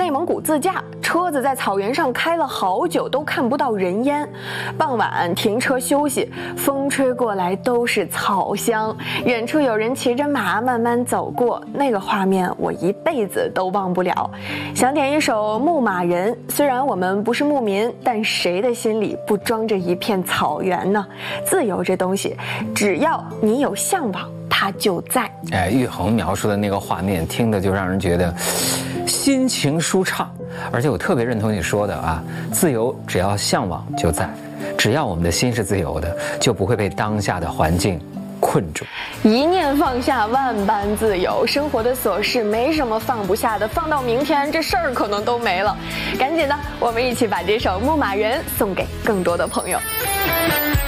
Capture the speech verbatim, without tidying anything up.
内蒙古自驾，车子在草原上开了好久都看不到人烟。傍晚停车休息，风吹过来都是草香，远处有人骑着马慢慢走过，那个画面我一辈子都忘不了。想点一首《牧马人》，虽然我们不是牧民，但谁的心里不装着一片草原呢？自由这东西，只要你有向往，它就在。 哎，玉衡描述的那个画面，听的就让人觉得心情舒畅。而且我特别认同你说的啊，自由只要向往就在，只要我们的心是自由的，就不会被当下的环境困住。 一念放下，万般自由。生活的琐事没什么放不下的，放到明天这事儿可能都没了。赶紧的，我们一起把这首《牧马人》送给更多的朋友。